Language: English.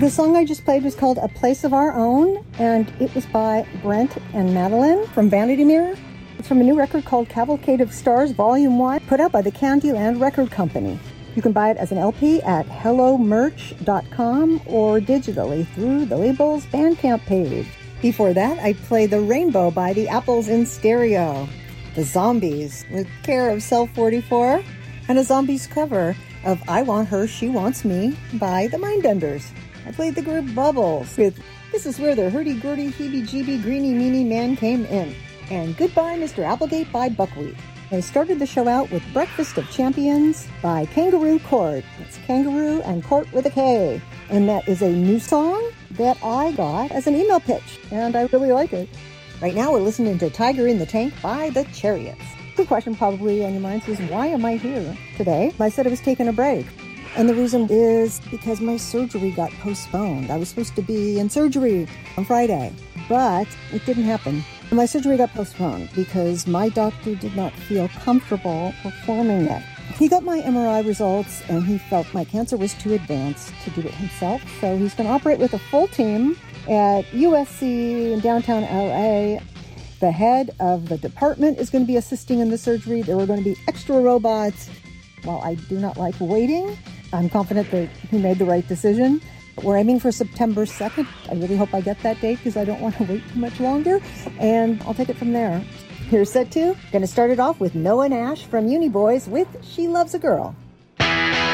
The song I just played was called A Place of Our Own, and it was by Brent and Madeline from Vanity Mirror. It's from a new record called Cavalcade of Stars Volume 1, put out by the Candyland Record Company. You can buy it as an LP at hellomerch.com or digitally through the label's Bandcamp page. Before that, I played The Rainbow by the Apples in Stereo, The Zombies with care of Cell 44, and a Zombies cover of I Want Her, She Wants Me by the Mindbenders. I played the group Bubbles with This Is Where the Hurdy-Gurdy Heebie-Jeebie Greeny-Meeny Man Came In, and Goodbye Mr. Applegate by Buckwheat. I started the show out with Breakfast of Champions by Kangaroo Court. It's Kangaroo and Court with a K. And that is a new song that I got as an email pitch, and I really like it. Right now we're listening to Tiger in the Tank by The Chariots. The question probably on your minds is, why am I here today? I said I was taking a break. And the reason is because my surgery got postponed. I was supposed to be in surgery on Friday, but it didn't happen. My surgery got postponed because my doctor did not feel comfortable performing it. He got my MRI results and he felt my cancer was too advanced to do it himself. So he's going to operate with a full team at USC in downtown LA. The head of the department is going to be assisting in the surgery. There are going to be extra robots. While I do not like waiting, I'm confident that he made the right decision. We're aiming for September 2nd. I really hope I get that date because I don't want to wait too much longer. And I'll take it from there. Here's set 2. Going to start it off with Noah Nash from Uni Boys with She Loves a Girl.